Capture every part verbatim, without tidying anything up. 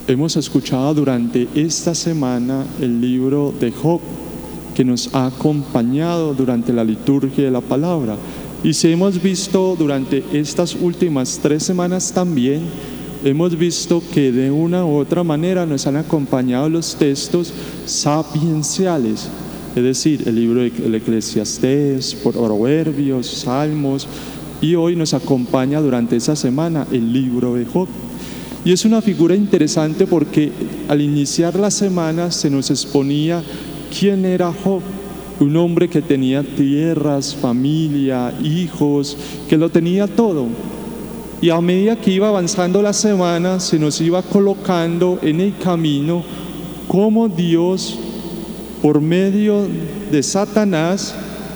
Hemos escuchado durante esta semana el libro de Job, que nos ha acompañado durante la liturgia de la palabra. Y si hemos visto durante estas últimas tres semanas también, hemos visto que de una u otra manera nos han acompañado los textos sapienciales, es decir, el libro del Eclesiastés, Proverbios, Salmos, y hoy nos acompaña durante esa semana el libro de Job. Y es una figura interesante porque al iniciar la semana se nos exponía quién era Job, un hombre que tenía tierras, familia, hijos, que lo tenía todo. Y a medida que iba avanzando la semana se nos iba colocando en el camino cómo Dios, por medio de Satanás,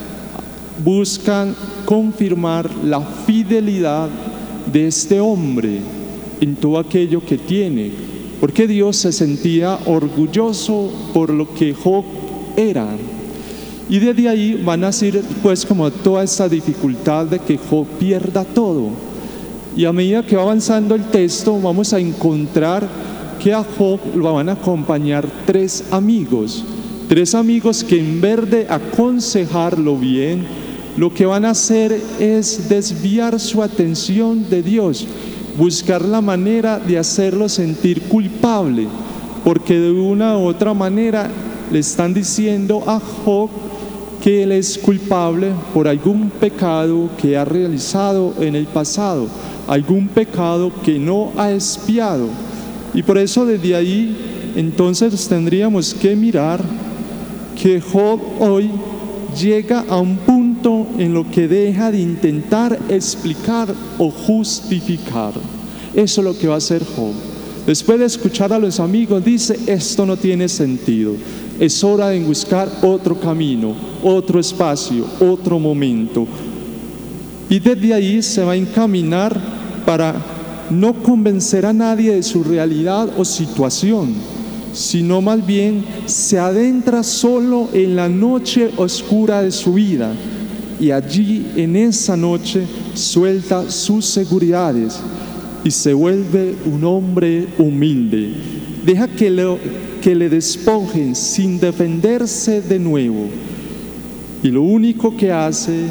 buscan confirmar la fidelidad de este hombre en todo aquello que tiene, porque Dios se sentía orgulloso por lo que Job era. Y desde ahí van a ser pues como toda esta dificultad de que Job pierda todo. Y a medida que va avanzando el texto vamos a encontrar que a Job lo van a acompañar tres amigos, tres amigos que en vez de aconsejarlo bien, lo que van a hacer es desviar su atención de Dios, buscar la manera de hacerlo sentir culpable, porque de una u otra manera le están diciendo a Job que él es culpable por algún pecado que ha realizado en el pasado, algún pecado que no ha expiado. Y por eso desde ahí entonces tendríamos que mirar que Job hoy llega a un punto en lo que deja de intentar explicar o justificar. Eso es lo que va a hacer Job. Después de escuchar a los amigos, dice: esto no tiene sentido. Es hora de buscar otro camino, otro espacio, otro momento. Y desde ahí se va a encaminar para no convencer a nadie de su realidad o situación, sino más bien se adentra solo en la noche oscura de su vida y allí en esa noche suelta sus seguridades y se vuelve un hombre humilde. Deja que, lo, que le despojen sin defenderse de nuevo, y lo único que hace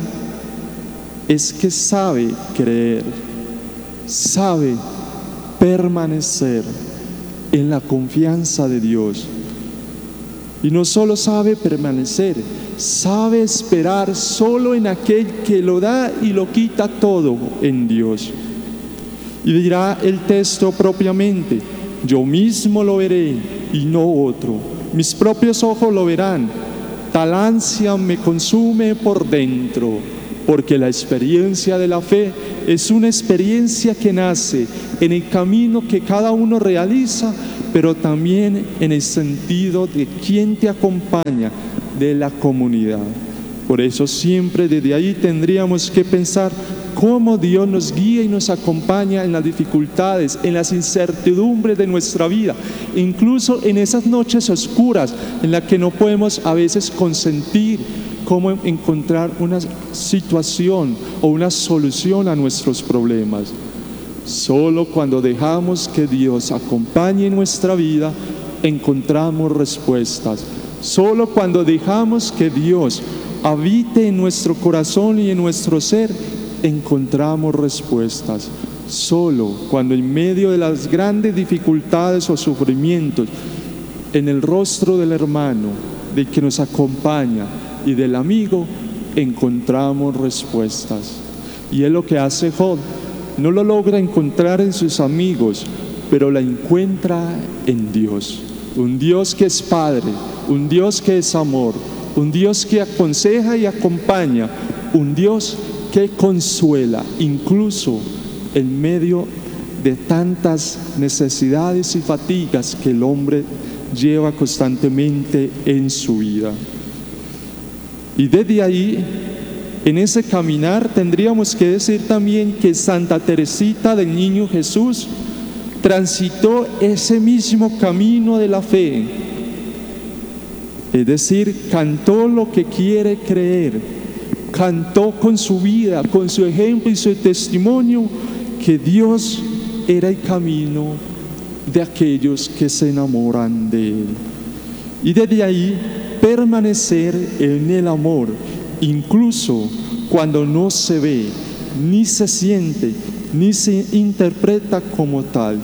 es que sabe creer, sabe permanecer en la confianza de Dios. Y no solo sabe permanecer, sabe esperar solo en aquel que lo da y lo quita todo, en Dios. Y dirá el texto propiamente: yo mismo lo veré y no otro, mis propios ojos lo verán, tal ansia me consume por dentro, porque la experiencia de la fe es una experiencia que nace en el camino que cada uno realiza, pero también en el sentido de quién te acompaña, de la comunidad. Por eso siempre desde ahí tendríamos que pensar cómo Dios nos guía y nos acompaña en las dificultades, en las incertidumbres de nuestra vida, incluso en esas noches oscuras en las que no podemos a veces consentir cómo encontrar una situación o una solución a nuestros problemas. Solo cuando dejamos que Dios acompañe nuestra vida, encontramos respuestas. Solo cuando dejamos que Dios habite en nuestro corazón y en nuestro ser, encontramos respuestas. Solo cuando en medio de las grandes dificultades o sufrimientos, en el rostro del hermano, del que nos acompaña y del amigo, encontramos respuestas. Y es lo que hace Job. No lo logra encontrar en sus amigos, pero la encuentra en Dios. Un Dios que es Padre, un Dios que es amor, un Dios que aconseja y acompaña, un Dios que consuela, incluso en medio de tantas necesidades y fatigas que el hombre lleva constantemente en su vida. Y desde ahí, en ese caminar, tendríamos que decir también que Santa Teresita del Niño Jesús transitó ese mismo camino de la fe. Es decir, cantó lo que quiere creer, cantó con su vida, con su ejemplo y su testimonio, que Dios era el camino, de aquellos que se enamoran de Él. Y desde ahí permanecer en el amor, incluso cuando no se ve, ni se siente, ni se interpreta como tal.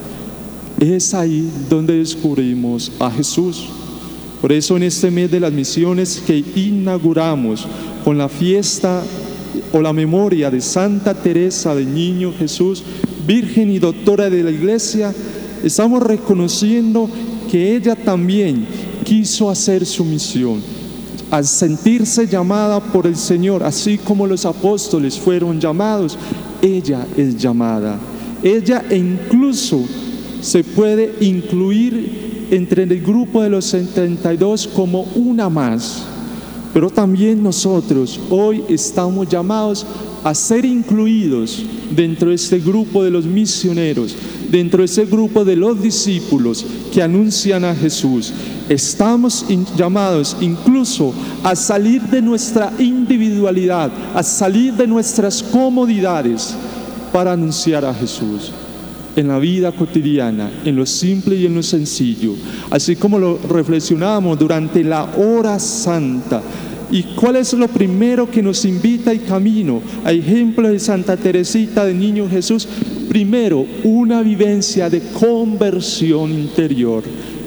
Es ahí donde descubrimos a Jesús. Por eso en este mes de las misiones que inauguramos con la fiesta o la memoria de Santa Teresa del Niño Jesús, Virgen y Doctora de la Iglesia, estamos reconociendo que ella también quiso hacer su misión. Al sentirse llamada por el Señor, así como los apóstoles fueron llamados, ella es llamada. Ella incluso se puede incluir entre el grupo de los setenta y dos como una más. Pero también nosotros hoy estamos llamados a ser incluidos dentro de este grupo de los misioneros, dentro de ese grupo de los discípulos que anuncian a Jesús. Estamos llamados incluso a salir de nuestra individualidad, a salir de nuestras comodidades para anunciar a Jesús en la vida cotidiana, en lo simple y en lo sencillo, así como lo reflexionamos durante la hora santa. ¿Y cuál es lo primero que nos invita el camino? A ejemplo de Santa Teresita del Niño Jesús, primero, una vivencia de conversión interior.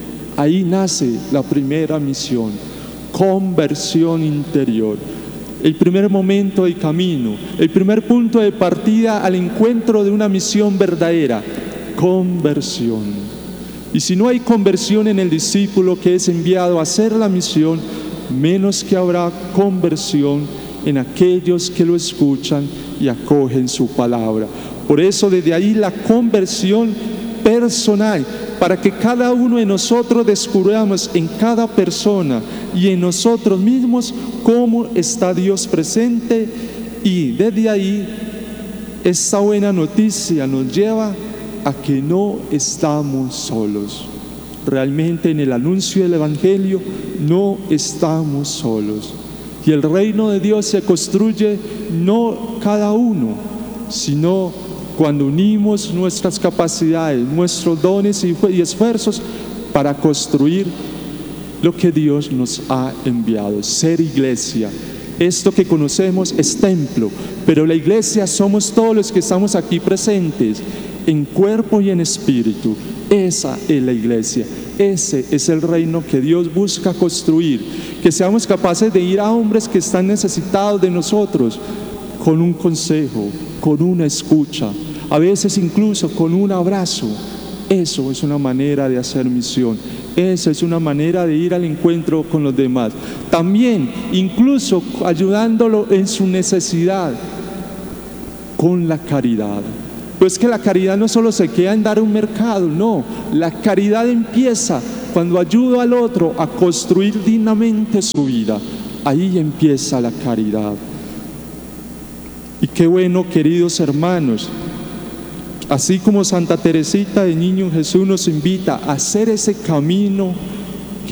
Ahí nace la primera misión, conversión interior. El primer momento del camino, el primer punto de partida al encuentro de una misión verdadera, conversión. Y si no hay conversión en el discípulo que es enviado a hacer la misión, menos que habrá conversión en aquellos que lo escuchan y acogen su palabra. Por eso desde ahí la conversión personal, para que cada uno de nosotros descubramos en cada persona y en nosotros mismos cómo está Dios presente, y desde ahí esta buena noticia nos lleva a que no estamos solos. Realmente en el anuncio del Evangelio no estamos solos. Y el reino de Dios se construye no cada uno, sino cuando unimos nuestras capacidades, nuestros dones y esfuerzos para construir lo que Dios nos ha enviado, ser iglesia. Esto que conocemos es templo, pero la iglesia somos todos los que estamos aquí presentes, en cuerpo y en espíritu. Esa es la iglesia, ese es el reino que Dios busca construir, que seamos capaces de ir a hombres que están necesitados de nosotros, con un consejo, con una escucha, a veces incluso con un abrazo. Eso es una manera de hacer misión. Esa es una manera de ir al encuentro con los demás. También, incluso ayudándolo en su necesidad, con la caridad. Pues que la caridad no solo se queda en dar un mercado, no. La caridad empieza cuando ayudo al otro a construir dignamente su vida. Ahí empieza la caridad. Y qué bueno, queridos hermanos, así como Santa Teresita del Niño Jesús nos invita a hacer ese camino